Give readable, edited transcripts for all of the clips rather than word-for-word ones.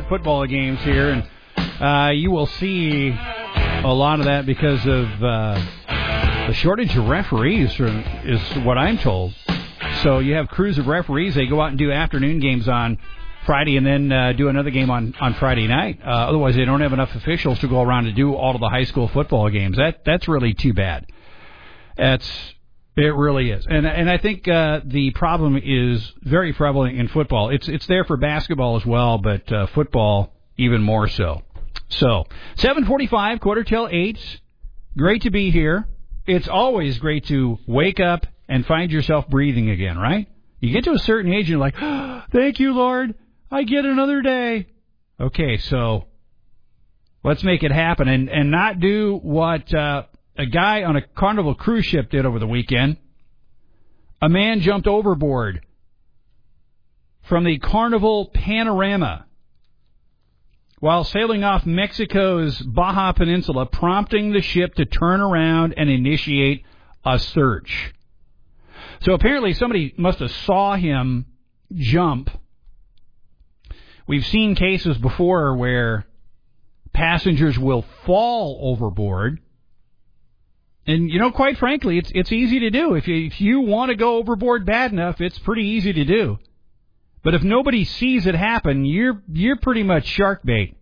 football games here, and you will see a lot of that because of the shortage of referees, is what I'm told. So you have crews of referees. They go out and do afternoon games on Friday and then do another game on Friday night. Otherwise, they don't have enough officials to go around to do all of the high school football games. That's really too bad. It really is. And I think the problem is very prevalent in football. It's there for basketball as well, but football even more so. So, 7:45, quarter till 8. Great to be here. It's always great to wake up and find yourself breathing again, right? You get to a certain age and you're like, oh, thank you, Lord. I get another day. Okay, so let's make it happen and not do what a guy on a Carnival cruise ship did over the weekend. A man jumped overboard from the Carnival Panorama while sailing off Mexico's Baja Peninsula, prompting the ship to turn around and initiate a search. So apparently somebody must have saw him jump. We've seen cases before where passengers will fall overboard. And, quite frankly, it's easy to do. If you want to go overboard bad enough, it's pretty easy to do. But if nobody sees it happen, you're pretty much shark bait.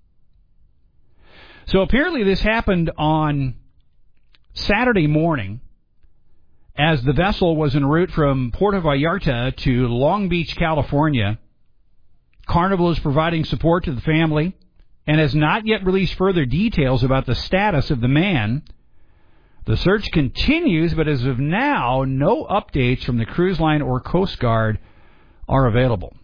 So apparently this happened on Saturday morning as the vessel was en route from Puerto Vallarta to Long Beach, California. Carnival is providing support to the family and has not yet released further details about the status of the man. The search continues, but as of now, no updates from the cruise line or Coast Guard are available.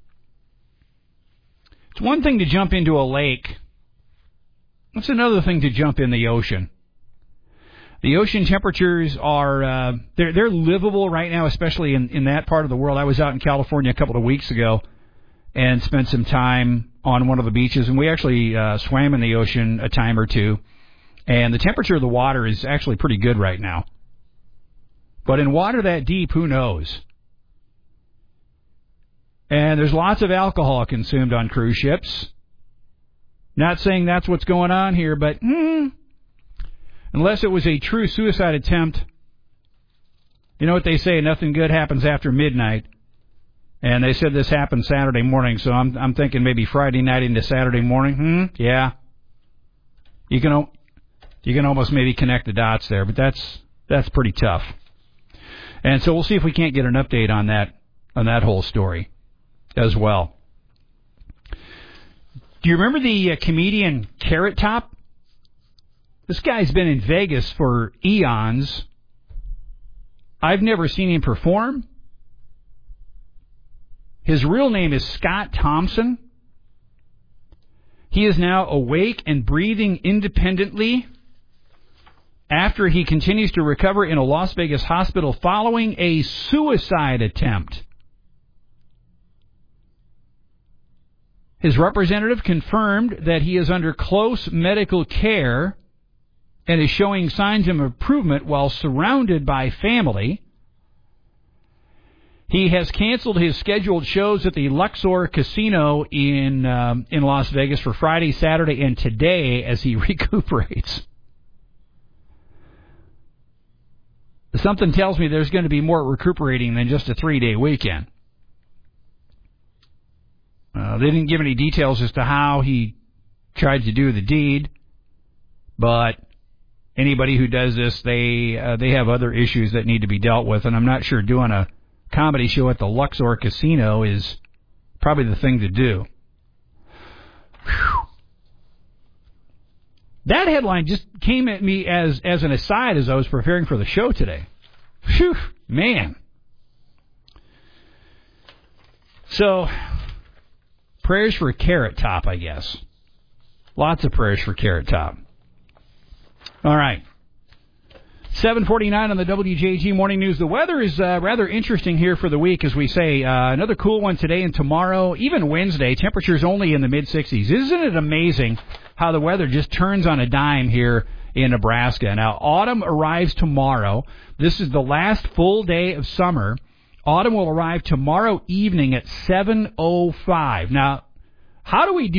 It's one thing to jump into a lake. It's another thing to jump in the ocean. The ocean temperatures are they're livable right now, especially in that part of the world. I was out in California a couple of weeks ago and spent some time on one of the beaches, and we actually swam in the ocean a time or two. And the temperature of the water is actually pretty good right now. But in water that deep, who knows? And there's lots of alcohol consumed on cruise ships. Not saying that's what's going on here, but unless it was a true suicide attempt, you know what they say, nothing good happens after midnight. And they said this happened Saturday morning, so I'm thinking maybe Friday night into Saturday morning. Yeah. You can almost maybe connect the dots there, but that's pretty tough. And so we'll see if we can't get an update on that whole story as well. Do you remember the comedian Carrot Top? This guy's been in Vegas for eons. I've never seen him perform. His real name is Scott Thompson. He is now awake and breathing independently after he continues to recover in a Las Vegas hospital following a suicide attempt. His representative confirmed that he is under close medical care and is showing signs of improvement while surrounded by family. He has canceled his scheduled shows at the Luxor Casino in Las Vegas for Friday, Saturday, and today as he recuperates. Something tells me there's going to be more recuperating than just a 3-day weekend. They didn't give any details as to how he tried to do the deed, but anybody who does this, they have other issues that need to be dealt with, and I'm not sure doing a comedy show at the Luxor Casino is probably the thing to do. Whew. That headline just came at me as an aside as I was preparing for the show today. Phew, man. So, prayers for Carrot Top, I guess. Lots of prayers for Carrot Top. All right. 7:49 on the WJG Morning News. The weather is rather interesting here for the week, as we say. Another cool one today and tomorrow, even Wednesday. Temperatures only in the mid-60s. Isn't it amazing how the weather just turns on a dime here in Nebraska? Now, autumn arrives tomorrow. This is the last full day of summer. Autumn will arrive tomorrow evening at 7:05. Now, how do we do